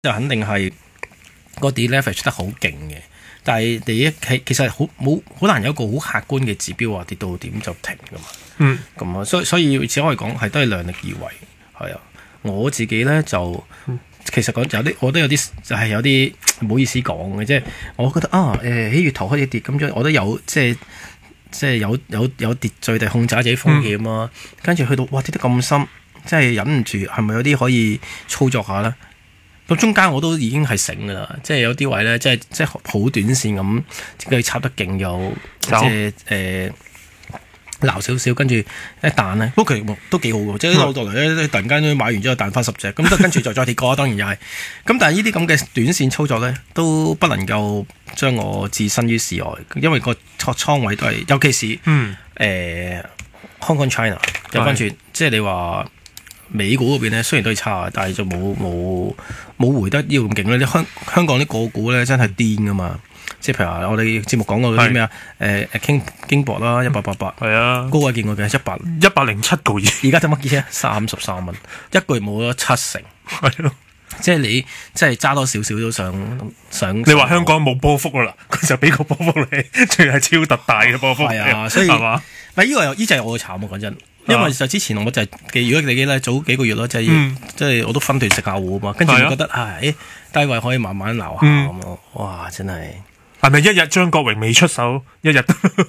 就肯定係個 deleverage 得好勁嘅，但係你其實好難有一個好客觀嘅指標話跌到點就停噶嘛。咁啊，所以只可以講係都係量力而為，係啊。我自己咧就其實我都有啲就係有啲唔好意思講嘅，即係我覺得喺月頭開始跌咁樣，我都有即係有秩序地控制自己風險啊。跟住去到哇跌得咁深，即係忍唔住，係咪有啲可以操作下咧？咁中間我都已經係醒噶啦，即係有啲位咧，即係好短線咁，佢插得勁又即係鬧少少，跟住一彈咧，不過其實都幾好嘅，即係攞落嚟咧，突然間買完之後彈翻10隻，咁跟住再跌過，當然又係。咁但係呢啲咁嘅短線操作咧，都不能夠將我置身於事外，因為個倉位都係，尤其是Hong Kong China 又跟住，即係你話美股嗰邊咧，雖然都係差，但係就冇回得呢咁勁咧。你香港啲個股咧真係癲噶嘛！即係譬如話我哋節目講過嗰啲咩啊？經博啦，1888係啊，高位見過嘅107個二，而家得乜嘢33蚊，一個月冇咗7成，係咯。即係你即係揸多少少都想你話香港冇波幅啦，佢就俾個波幅你，仲係超特大嘅波幅。係啊，所以係嘛？咪呢個就係我嘅慘啊！講真，因為就之前我就係如果你記得早幾個月咯，即係我都分段食下糊啊嘛，跟住覺得低位可以慢慢撈下咁咯。哇！真係咪一日張國榮未出手一日？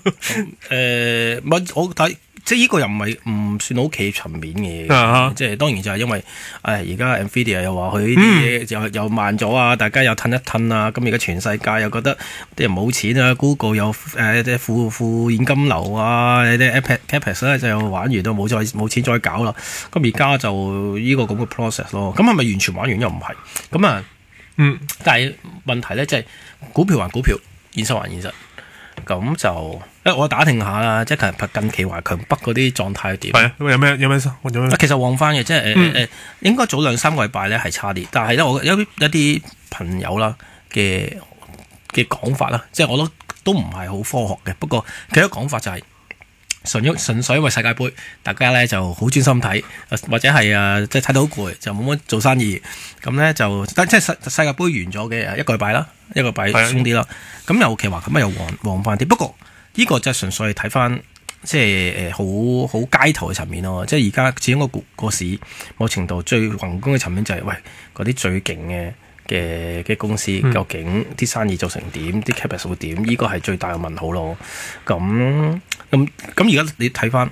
我睇。即係呢個又唔算好企業層面嘅，即係當然就係因為而家 Nvidia 又話佢呢啲嘢又慢咗啊，大家又褪一褪啊，咁而家全世界又覺得啲人冇錢啊 ，Google 又啲負現金流啊，啲 Capex 咧就玩完都冇錢再搞啦，咁而家就呢個咁嘅 process 咯，咁係咪完全玩完又唔係？咁啊，但係問題咧即係股票還股票，現實還現實。咁就我打聽下啦，即係近期華強北嗰啲狀態點？係啊，有咩其實旺翻嘅，即係應該早2-3個禮拜咧係差啲，但係咧我有一啲朋友啦嘅講法啦，即係我都唔係好科學嘅，不過其實講法就係純粹因為世界盃，大家咧就好專心睇，或者係即係睇到好攰，就冇乜做生意，咁咧就即係世界盃完咗嘅一個禮拜啦，一個禮拜鬆啲啦，咁尤其話咁又旺翻啲，不過呢個就純粹係睇翻即係好街頭嘅層面咯，即係而家始終個市某程度最宏觀嘅層面就係嗰啲最勁嘅公司究竟啲生意做成點，啲 capex 會點？呢個係最大嘅問號咯。咁而家你睇翻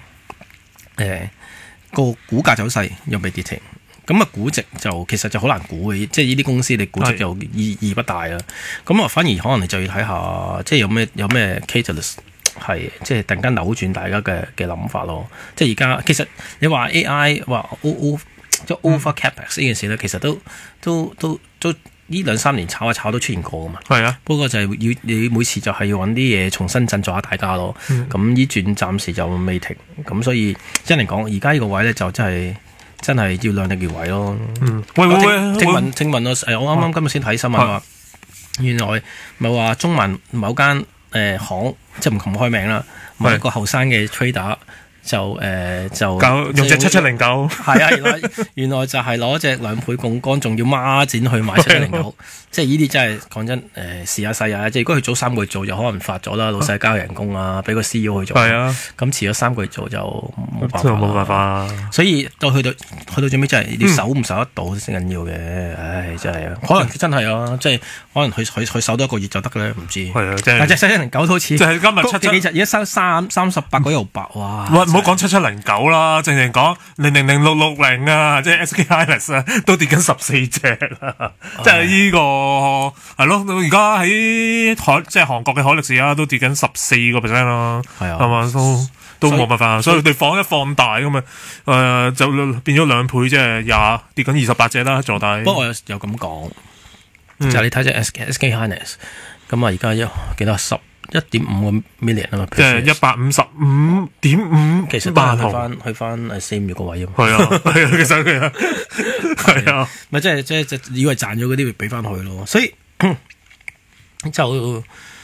個股價走勢又未跌停，咁估值就其實就好難估嘅，即係呢啲公司你估值就意義不大啦。咁反而可能你就要睇下，即係有咩 catalyst 係即係突然間扭轉大家嘅諗法咯。即係而家其實你話 AI 話即係 over capex 呢件事咧，其實都呢2-3年炒都出現過噶嘛。係啊，不過就係要你每次就係要揾啲嘢重新振作下大家咯。咁呢轉暫時就未停，咁所以真嚟講，而家呢個位咧就真係要量力而為咯。聽聞我啱啱今日先睇新聞話，原來咪話中環某間行即係唔開名啦，某一個後生嘅 trader。就用隻7709係啊，原來就係攞隻2倍槓桿，仲要孖展去買7709，即係呢啲真係講真試下細啊！即係如果佢早3個月做，就可能發咗啦，老細交人工啊，俾個 CEO 去做。係啊，咁遲咗3個月做就冇辦法。所以到去到最尾真係你守唔守得到先緊要嘅。唉，真係啊，可能真係啊，即係可能佢守多1個月就得嘅咧，唔知。係啊，但係7709都好似就係今日7幾日，而家38個1毫8，哇！唔好講7709啦，淨講000660啊，即係 SK Hynix 啊，都跌緊14隻啦，即係呢個係咯。而家喺即係韓國嘅海力士啊，都跌緊14% 啦，係啊，係嘛，都冇辦法，所以佢哋放大咁啊，就變咗2倍，即係跌緊28隻啦，坐底。不過我有咁講，就係你睇隻 SK Hynix 咁啊，而家幾多1.5 million 啊嘛，即係155.5，其實都係去翻4-5月個位啊嘛。係啊，其實係啊，咪即係以為賺咗嗰啲，會俾翻佢咯。所以就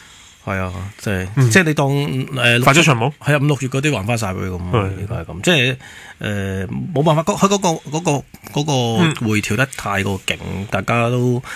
係啊，即係你當發咗長毛， 係啊，5、6月嗰啲還翻晒俾佢咁，應該係咁，即係冇辦法，佢嗰個回調得太過勁，大家都